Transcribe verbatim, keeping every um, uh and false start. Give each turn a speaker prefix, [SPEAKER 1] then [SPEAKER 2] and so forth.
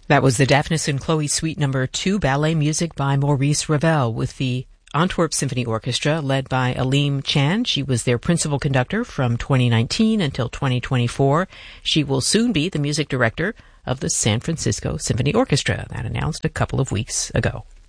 [SPEAKER 1] That was the Daphnis and Chloe Suite Number two, ballet music by Maurice Ravel with the Antwerp Symphony Orchestra, led by Aleem Chan. She was their principal conductor from twenty nineteen until twenty twenty-four. She will soon be the music director of the San Francisco Symphony Orchestra. That announced a couple of weeks ago.